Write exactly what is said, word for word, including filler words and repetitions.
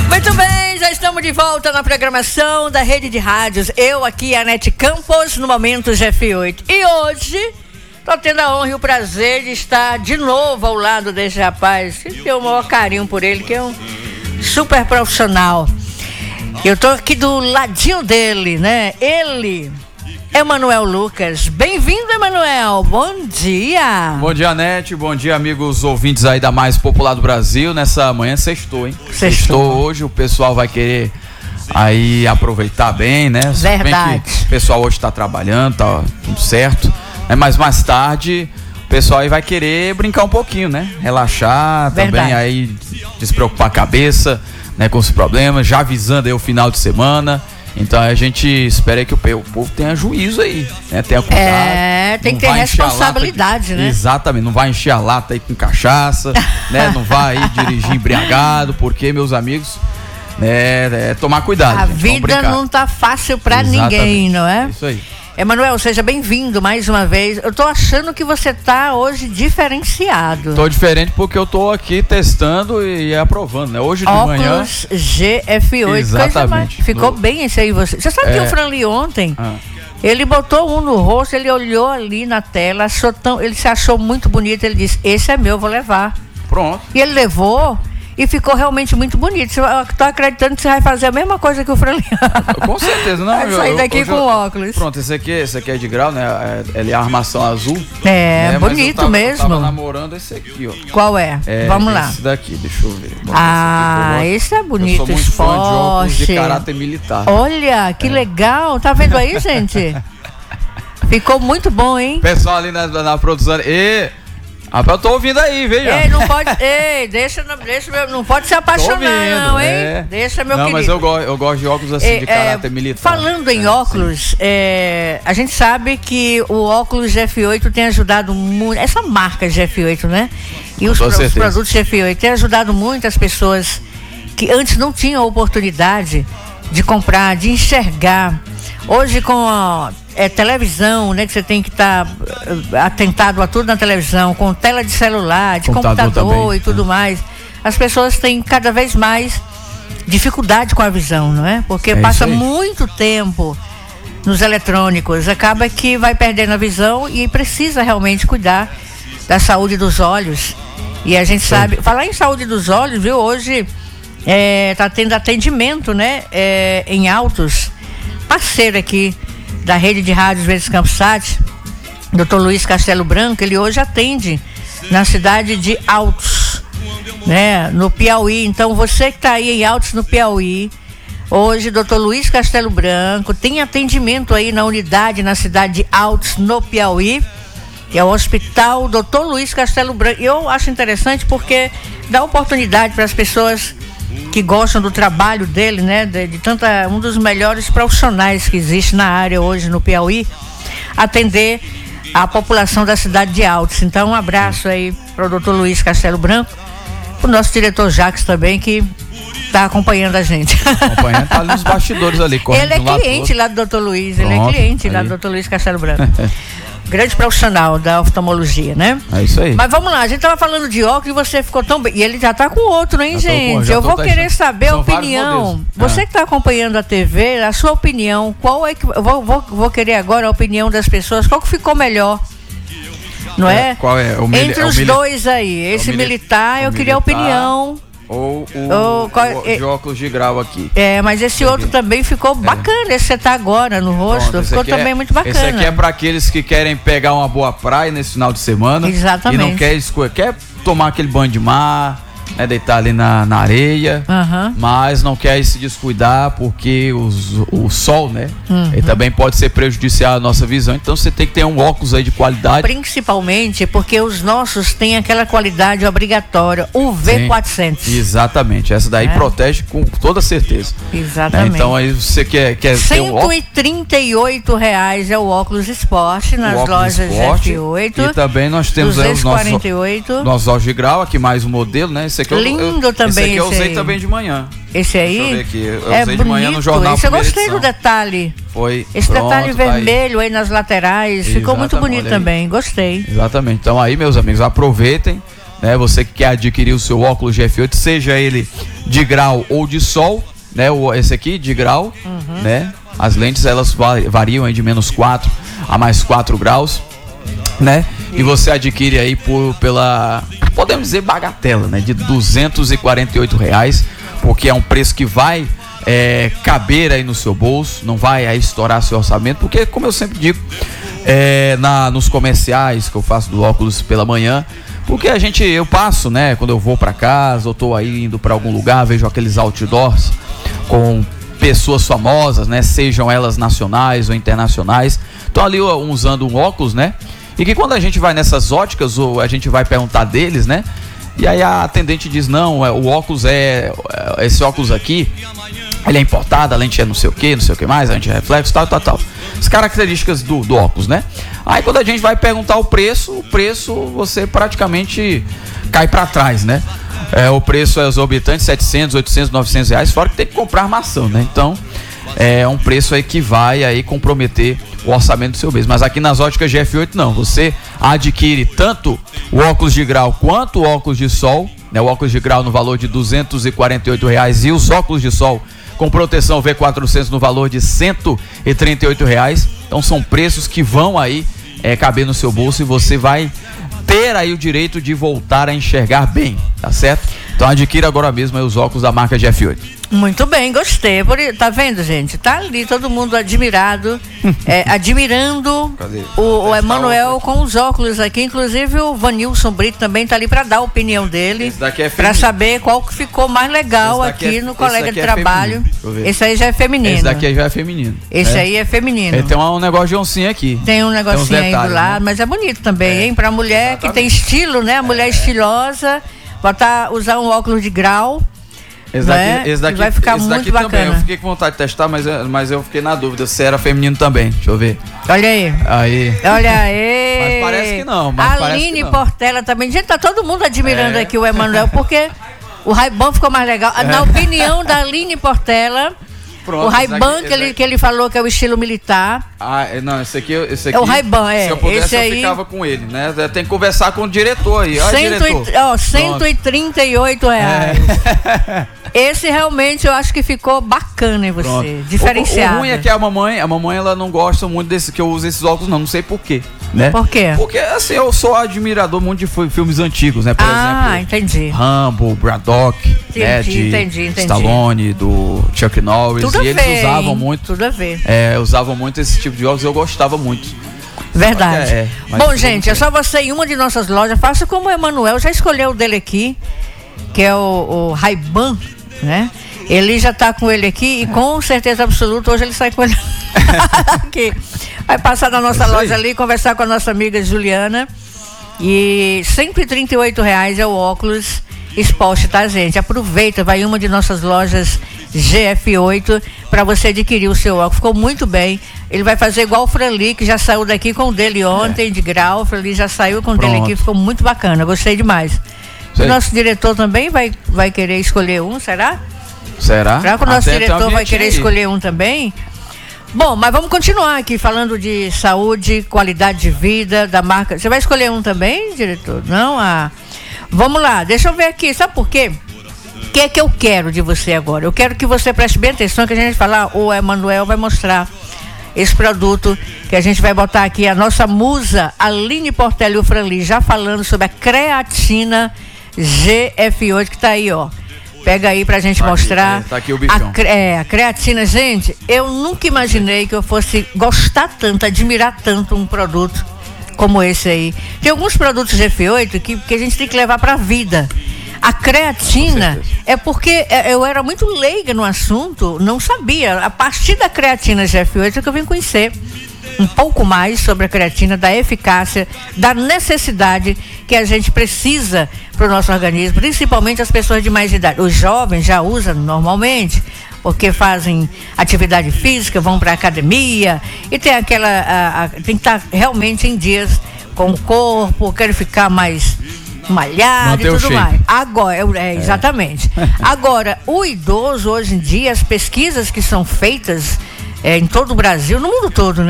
Muito bem, já estamos de volta na programação da Rede de Rádios. Eu aqui, Anete Campos, no Momento G F oito. E hoje, estou tendo a honra e o prazer de estar de novo ao lado desse rapaz, que tem o maior carinho por ele, que é um super profissional. Eu estou aqui do ladinho dele, né? Ele... Emanuel Lucas. Bem-vindo, Emanuel. Bom dia. Bom dia, Anete. Bom dia, amigos ouvintes aí da mais popular do Brasil. Nessa manhã sextou, hein? Sextou. Sextou hoje. O pessoal vai querer aí aproveitar bem, né? Verdade. Bem que o pessoal hoje tá trabalhando, tá tudo certo. Né? Mas mais tarde o pessoal aí vai querer brincar um pouquinho, né? Relaxar. Verdade. Também aí despreocupar a cabeça, né? Com os problemas. Já avisando aí o final de semana. Então a gente espera que o povo tenha juízo aí, né? Tenha cuidado. É, tem que ter responsabilidade, lata, né? Exatamente, não vai encher a lata aí com cachaça, né? Não vai aí dirigir embriagado, porque, meus amigos, né, é tomar cuidado. A gente, vida não tá fácil pra Exatamente. ninguém, não é? Isso aí. Emanuel, seja bem-vindo mais uma vez. Eu tô achando que você tá hoje diferenciado. Tô diferente porque eu tô aqui testando e aprovando, né? Hoje de Óculos manhã. G F oito. Exatamente. Ficou no... bem esse aí você. Você sabe é... que o Franli ontem, ah. ele botou um no rosto, ele olhou ali na tela, achou tão... ele se achou muito bonito, ele disse, esse é meu, vou levar. Pronto. E ele levou... E ficou realmente muito bonito. Eu tô acreditando que você vai fazer a mesma coisa que o Franli. Com certeza, não. Vai sair eu, daqui eu, com eu, óculos. Pronto, esse aqui, esse aqui é de grau, né? Ele é a armação azul. É, né? bonito eu tava, mesmo. Eu tava namorando esse aqui, ó. Qual é? é Vamos lá. Esse daqui, deixa eu ver. Bom, ah, esse, esse é bonito, eu sou muito esporte. fã de óculos de caráter militar. Olha, que é. legal. Tá vendo aí, gente? Ficou muito bom, hein? Pessoal ali na, na produção. E... Rapaz, eu tô ouvindo aí, veja. Ei, não pode, ei, deixa, deixa, não pode se apaixonar, ouvindo, não, hein? É. Deixa, meu não, querido. Mas eu gosto, eu gosto de óculos assim, é, de caráter militar. Falando em é, óculos, é, a gente sabe que o óculos G F oito tem ajudado muito, essa marca G F oito, né? E os, os produtos G F oito tem ajudado muito as pessoas que antes não tinham oportunidade de comprar, de enxergar. Hoje com a é, televisão, né, que você tem que estar tá, atentado a tudo na televisão, com tela de celular, de computador, computador e tudo é. mais, as pessoas têm cada vez mais dificuldade com a visão, não é? Porque é passa muito tempo nos eletrônicos, acaba que vai perdendo a visão e precisa realmente cuidar da saúde dos olhos. E a gente Sim. sabe, falar em saúde dos olhos, viu, hoje é, tá tendo atendimento, né, é, em Altos, parceiro aqui da Rede de Rádios Verdes Campos Sat, doutor Luiz Castelo Branco, ele hoje atende na cidade de Altos, né, no Piauí. Então você que está aí em Altos, no Piauí, hoje doutor Luiz Castelo Branco tem atendimento aí na unidade na cidade de Altos, no Piauí, que é o Hospital doutor Luiz Castelo Branco. Eu acho interessante porque dá oportunidade para as pessoas que gostam do trabalho dele, né, de, de tanta, um dos melhores profissionais que existe na área hoje no Piauí, atender a população da cidade de Altos. Então, um abraço aí para o doutor Luiz Castelo Branco, o nosso diretor Jacques também, que está acompanhando a gente. Acompanhando, tá ali nos bastidores ali. Ele é cliente lá do doutor Luiz, Pronto, ele é cliente aí. lá do doutor Luiz Castelo Branco. Grande profissional da oftalmologia, né? É isso aí. Mas vamos lá, a gente tava falando de óculos e você ficou tão bem. E ele já tá com outro, hein, gente? Eu vou querer saber a opinião. Você que tá acompanhando a T V, a sua opinião, qual é que. Eu vou, vou, vou querer agora a opinião das pessoas. Qual que ficou melhor? Não é? é? Qual é? O mili- Entre é o os mili- dois aí. Esse é mili- militar, eu queria a opinião. Ou o, qual, o de óculos de grau aqui. É, mas esse Entendi. outro também ficou bacana. Esse você tá agora no rosto, Pronto, ficou também é, muito bacana. Esse aqui é para aqueles que querem pegar uma boa praia nesse final de semana. Exatamente. E não quer escolher, quer tomar aquele banho de mar, né, deitar ali na, na areia, uhum. mas não quer se descuidar porque os, o sol, né, uhum. ele também pode ser prejudicial à nossa visão. Então você tem que ter um óculos aí de qualidade. Principalmente porque os nossos têm aquela qualidade obrigatória, U V quatrocentos. Exatamente, essa daí é. protege com toda certeza. Exatamente. Né? Então aí você quer, quer ter um óculos. cento e trinta e oito reais é o óculos esporte nas óculos lojas G F oito. E também nós temos aí os nossos, nossos óculos de grau, aqui mais um modelo, né? Esse aqui eu, lindo eu, também. Esse aqui eu esse usei aí. também de manhã. Esse aí? Deixa eu ver aqui. Eu é usei bonito. de manhã no jornal. Esse eu gostei edição. do detalhe. Foi. Esse Pronto, detalhe tá vermelho aí. aí nas laterais. Ficou Exatamente, muito bonito também. Gostei. Exatamente. Então aí, meus amigos, aproveitem. né? Você que quer adquirir o seu óculos G F oito, seja ele de grau ou de sol, né? O, esse aqui de grau, uhum. né? As lentes elas variam aí de menos quatro a mais quatro graus, né? E você adquire aí por, pela, podemos dizer, bagatela, né? De duzentos e quarenta e oito reais, porque é um preço que vai é, caber aí no seu bolso, não vai aí estourar seu orçamento, porque, como eu sempre digo, é, na, nos comerciais que eu faço do óculos pela manhã, porque a gente, eu passo, né? Quando eu vou para casa, eu tô aí indo para algum lugar, vejo aqueles outdoors com pessoas famosas, né? Sejam elas nacionais ou internacionais, estão ali usando um óculos, né? E que quando a gente vai nessas óticas, ou a gente vai perguntar deles, né? E aí a atendente diz, não, o óculos é, esse óculos aqui, ele é importado, a lente é não sei o que, não sei o que mais, a lente é reflexo, tal, tal, tal. As características do, do óculos, né? Aí quando a gente vai perguntar o preço, o preço você praticamente cai para trás, né? É, o preço é exorbitante, setecentos, oitocentos, novecentos reais, fora que tem que comprar armação, né? Então, é um preço aí que vai aí comprometer o orçamento do seu mês. Mas aqui nas óticas G F oito não, você adquire tanto o óculos de grau quanto o óculos de sol, né? O óculos de grau no valor de duzentos e quarenta e oito reais e os óculos de sol com proteção V quatrocentos no valor de cento e trinta e oito reais. Então são preços que vão aí é, caber no seu bolso e você vai ter aí o direito de voltar a enxergar bem, tá certo? Então adquira agora mesmo aí os óculos da marca G F oito. Muito bem, gostei. Tá vendo, gente? Tá ali todo mundo admirado, é, admirando o, o Emanuel com os óculos aqui. Inclusive o Vanilson Brito também tá ali para dar a opinião dele, é para saber qual que ficou mais legal aqui é, no colega de trabalho. É esse aí já é feminino. Esse daqui já é feminino. Esse é. aí é feminino. É, tem um, um negócio de oncinha aqui. Tem um negocinho tem detalhes, aí do lado, né? Mas é bonito também, é. hein? Pra mulher Exatamente. que tem estilo, né? A mulher é. estilosa, botar, usar um óculos de grau. Esse daqui, esse daqui, vai ficar esse muito daqui bacana. Também. Eu fiquei com vontade de testar, mas, mas eu fiquei na dúvida se era feminino também. Deixa eu ver. Olha aí. Aí. Olha aí. Mas parece que não. Mas Aline que não. Portela também. Gente, tá todo mundo admirando é. aqui o Emanuel, porque o Ray-Ban ficou mais legal. É. Na opinião da Aline Portela, Pronto, o Ray-Ban que ele, que ele falou que é o estilo militar. Ah, não, esse aqui, esse aqui é o Ray-Ban, é. Se eu pudesse, esse eu aí... ficava com ele, né? Tem que conversar com o diretor aí. Olha, Cento diretor. E, ó, cento e trinta e oito reais. É. Esse realmente eu acho que ficou bacana em você, Pronto. diferenciado. O, o ruim é que a mamãe, a mamãe ela não gosta muito desse que eu uso esses óculos, não, não sei por quê, né? Por quê? Porque assim, eu sou admirador muito de filmes antigos, né? Por ah, exemplo, entendi. Rambo, Braddock, entendi, né? De entendi, entendi. Stallone, do Chuck Norris, tudo e a eles ver, usavam hein? muito. Tudo a ver. É, usavam muito esse tipo de óculos, eu gostava muito. Verdade. É, é, Bom, gente, é só você ir em uma de nossas lojas, faça como o Emanuel já escolheu o dele aqui, que é o, o Ray-Ban, né? Ele já tá com ele aqui e com certeza absoluta hoje ele sai com ele aqui. Vai passar na nossa loja ali, conversar com a nossa amiga Juliana. E cento e trinta e oito reais é o óculos Sport, tá, gente? Aproveita, vai em uma de nossas lojas G F oito para você adquirir o seu óculos. Ficou muito bem. Ele vai fazer igual o Franli, que já saiu daqui com o dele ontem, é. de grau. O Franli já saiu com o dele aqui, ficou muito bacana. Gostei demais. O nosso diretor também vai, vai querer escolher um, será? Será? Será que o nosso Até diretor vai querer aí. escolher um também? Bom, mas vamos continuar aqui falando de saúde, qualidade de vida, da marca. Você vai escolher um também, diretor? Não? Ah, vamos lá, deixa eu ver aqui. Sabe por quê? O que é que eu quero de você agora? Eu quero que você preste bem atenção, que a gente vai falar, o Emanuel vai mostrar esse produto que a gente vai botar aqui, a nossa musa Aline Portela e o Franli, já falando sobre a creatina G F oito, que tá aí, ó. Pega aí pra gente tá mostrar. Aqui, tá aqui o bichão. A, é, a creatina, gente, eu nunca imaginei que eu fosse gostar tanto, admirar tanto um produto como esse aí. Tem alguns produtos G F oito que, que a gente tem que levar pra vida. A creatina é porque eu era muito leiga no assunto, não sabia. A partir da creatina G F oito é que eu vim conhecer um pouco mais sobre a creatina, da eficácia, da necessidade que a gente precisa para o nosso organismo, principalmente as pessoas de mais idade. Os jovens já usam normalmente, porque fazem atividade física, vão para a academia e tem aquela, a, a, tem que estar realmente em dias com o corpo, querem ficar mais malhado Manter e tudo mais. Agora, é, exatamente. É. Agora, o idoso hoje em dia, as pesquisas que são feitas é, em todo o Brasil, no mundo todo, né?